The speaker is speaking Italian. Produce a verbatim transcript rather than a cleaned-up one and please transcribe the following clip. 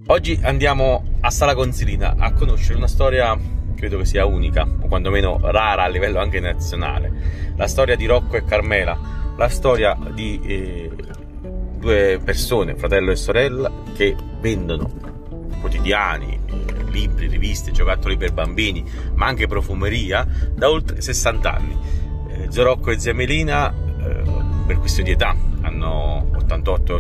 Oggi andiamo a Sala Consilina a conoscere una storia, credo che sia unica, o quantomeno rara a livello anche nazionale. La storia di Rocco e Carmela, la storia di eh, due persone, fratello e sorella, che vendono quotidiani, eh, libri, riviste, giocattoli per bambini, ma anche profumeria da oltre sessanta anni. Eh, zio Rocco e zia Melina, eh, per questione di età, hanno ottantotto